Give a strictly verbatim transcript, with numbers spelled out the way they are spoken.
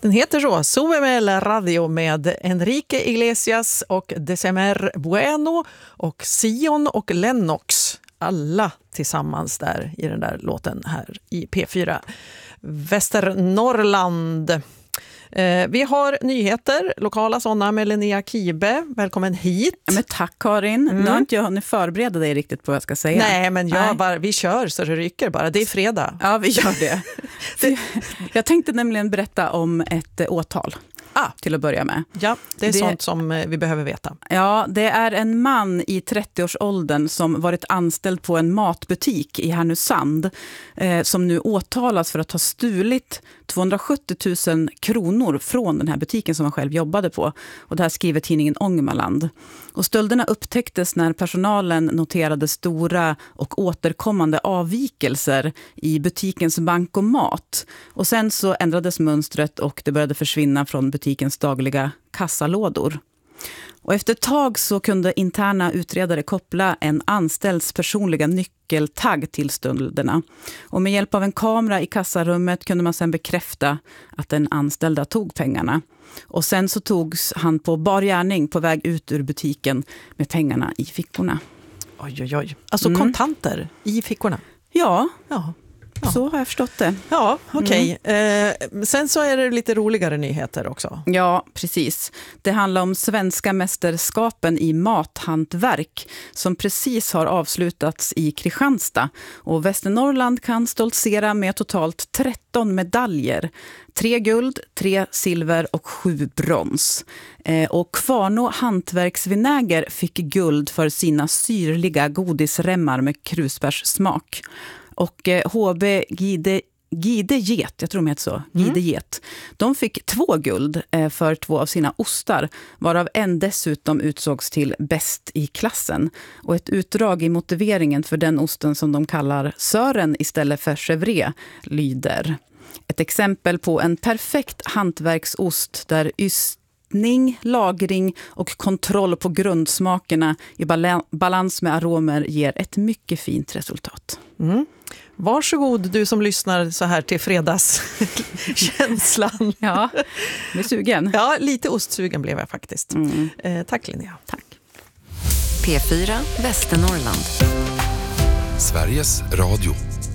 Den heter så, Súbeme la radio med Enrique Iglesias och December Bueno och Sion och Lennox. Alla tillsammans där i den där låten här i P fyra Västernorrland. Eh, vi har nyheter, lokala sådana med Linnea Kibe. Välkommen hit. Ja, men tack Karin. Mm. Nu har inte jag hunnit förbereda dig riktigt på vad jag ska säga. Nej, men jag bara, vi kör så det rycker bara. Det är fredag. Ja, vi gör det. det jag tänkte nämligen berätta om ett åtal. Ah, till att börja med. Ja, det är det, sånt som vi behöver veta. Ja, det är en man i trettioårsåldern som varit anställd på en matbutik i Härnösand eh, som nu åtalas för att ha stulit tvåhundrasjuttio tusen kronor från den här butiken som han själv jobbade på. Och det här skriver tidningen Ångermanland. Och stölderna upptäcktes när personalen noterade stora och återkommande avvikelser i butikens bankomat. Och sen så ändrades mönstret och det började försvinna från butikens dagliga kassalådor. Och efter ett tag så kunde interna utredare koppla en anställds personliga nyckeltagg till stölderna. Och med hjälp av en kamera i kassarummet kunde man sedan bekräfta att den anställda tog pengarna. Och sen så togs han på bar gärning på väg ut ur butiken med pengarna i fickorna. Oj, oj, oj. Alltså mm. kontanter i fickorna? Ja, ja. Ja. Så har jag förstått det. Ja, okej. Okay. Mm. Eh, sen så är det lite roligare nyheter också. Ja, precis. Det handlar om svenska mästerskapen i mathantverk som precis har avslutats i Kristianstad. Och Västernorrland kan stoltsera med totalt tretton medaljer. Tre guld, tre silver och sju brons. Eh, och Kvarnå hantverksvinäger fick guld för sina syrliga godisremmar med krusbärssmak. Och eh, H B Gide, Gide Get, jag tror de heter så, Gide mm. Get, de fick två guld eh, för två av sina ostar, varav en dessutom utsågs till bäst i klassen. Och ett utdrag i motiveringen för den osten som de kallar Sören istället för chèvre lyder: ett exempel på en perfekt hantverksost där ystning, lagring och kontroll på grundsmakerna i balans med aromer ger ett mycket fint resultat. Mm. Varsågod du som lyssnar så här till fredagskänslan. Ja, jag är sugen. Ja, lite ostsugen blev jag faktiskt. Mm. Eh, tack Linnea. Tack. P fyra Västernorrland. Sveriges Radio.